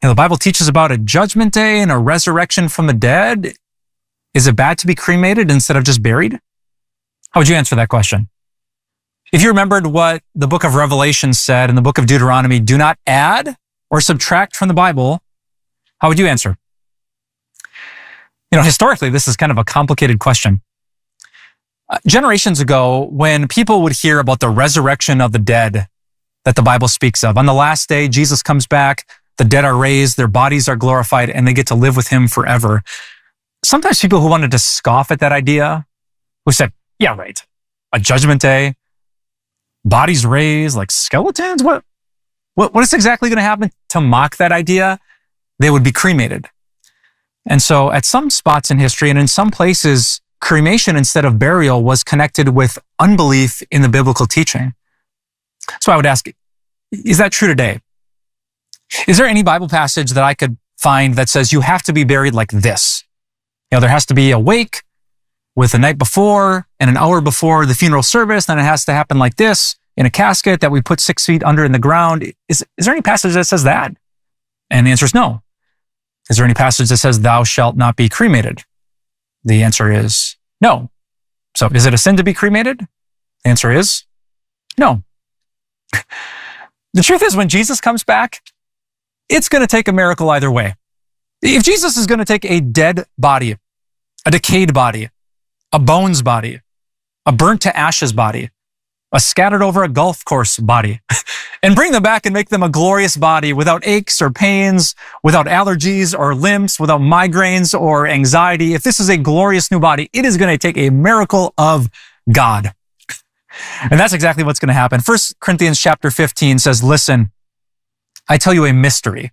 The Bible teaches about a judgment day and a resurrection from the dead. Is it bad to be cremated instead of just buried? How would you answer that question? If you remembered what the book of Revelation said in the book of Deuteronomy, do not add or subtract from the Bible, how would you answer? Historically, this is kind of a complicated question. Generations ago, when people would hear about the resurrection of the dead that the Bible speaks of, on the last day, Jesus comes back, the dead are raised, their bodies are glorified, and they get to live with him forever. Sometimes people who wanted to scoff at that idea, who said, yeah, right, a judgment day, bodies raised like skeletons? What is exactly going to happen? To mock that idea, they would be cremated. And so at some spots in history and in some places, cremation instead of burial was connected with unbelief in the biblical teaching. So I would ask, is that true today? Is there any Bible passage that I could find that says you have to be buried like this? There has to be a wake with the night before and an hour before the funeral service, then it has to happen like this in a casket that we put 6 feet under in the ground. Is there any passage that says that? And the answer is no. Is there any passage that says thou shalt not be cremated? The answer is no. So is it a sin to be cremated? The answer is no. The truth is, when Jesus comes back, it's going to take a miracle either way. If Jesus is going to take a dead body, a decayed body, a bones body, a burnt to ashes body, a scattered over a golf course body, and bring them back and make them a glorious body without aches or pains, without allergies or limps, without migraines or anxiety, if this is a glorious new body, it is going to take a miracle of God. And that's exactly what's going to happen. 1 Corinthians chapter 15 says, listen, I tell you a mystery.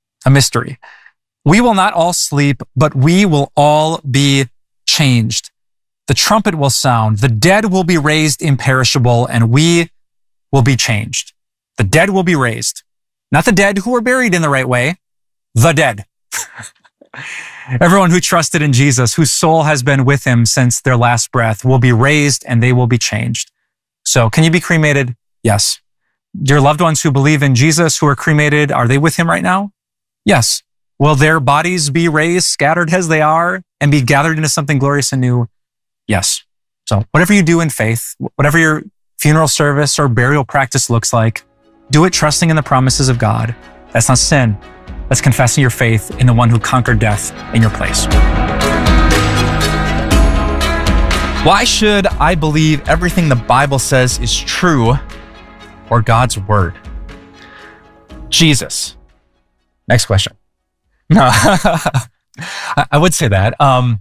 We will not all sleep, but we will all be changed. The trumpet will sound. The dead will be raised imperishable, and we will be changed. The dead will be raised. Not the dead who were buried in the right way. The dead. Everyone who trusted in Jesus, whose soul has been with him since their last breath, will be raised and they will be changed. So can you be cremated? Yes. Your loved ones who believe in Jesus, who are cremated, are they with him right now? Yes. Will their bodies be raised, scattered as they are, and be gathered into something glorious and new? Yes. So whatever you do in faith, whatever your funeral service or burial practice looks like, do it trusting in the promises of God. That's not sin. That's confessing your faith in the one who conquered death in your place. Why should I believe everything the Bible says is true or God's word? Jesus. Next question. No, I would say that.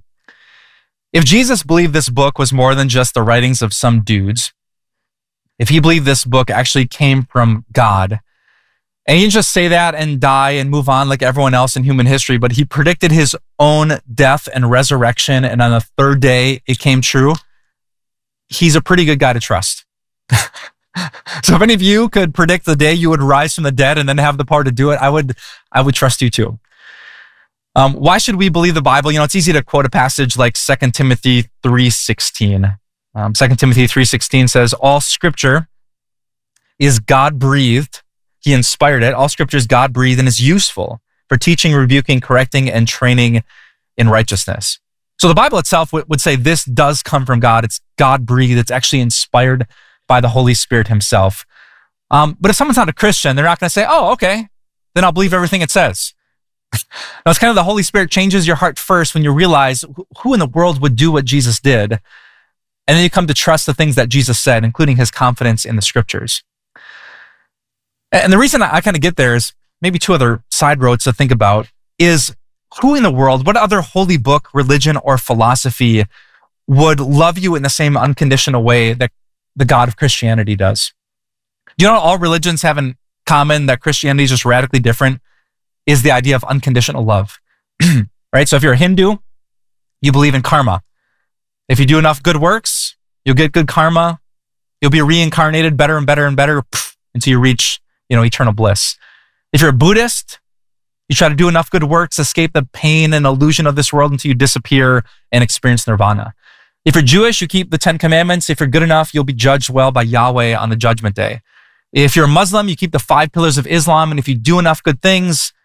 If Jesus believed this book was more than just the writings of some dudes, if he believed this book actually came from God, and he didn't just say that and die and move on like everyone else in human history, but he predicted his own death and resurrection, and on the third day it came true, he's a pretty good guy to trust. So if any of you could predict the day you would rise from the dead and then have the power to do it, I would trust you too. Why should we believe the Bible? It's easy to quote a passage like 2 Timothy 3:16. 2 Timothy 3:16 says, all scripture is God-breathed. He inspired it. All scripture is God-breathed and is useful for teaching, rebuking, correcting, and training in righteousness. So the Bible itself would say this does come from God. It's God-breathed. It's actually inspired by the Holy Spirit himself. But if someone's not a Christian, they're not going to say, oh, okay, then I'll believe everything it says. Now, it's kind of the Holy Spirit changes your heart first when you realize who in the world would do what Jesus did. And then you come to trust the things that Jesus said, including his confidence in the scriptures. And the reason I kind of get there is maybe two other side roads to think about is who in the world, what other holy book, religion, or philosophy would love you in the same unconditional way that the God of Christianity does? Do you know what all religions have in common that Christianity is just radically different? Is the idea of unconditional love, right? So if you're a Hindu, you believe in karma. If you do enough good works, you'll get good karma. You'll be reincarnated better and better and better until you reach, eternal bliss. If you're a Buddhist, you try to do enough good works, escape the pain and illusion of this world until you disappear and experience nirvana. If you're Jewish, you keep the 10 commandments. If you're good enough, you'll be judged well by Yahweh on the judgment day. If you're a Muslim, you keep the 5 pillars of Islam. And if you do enough good things,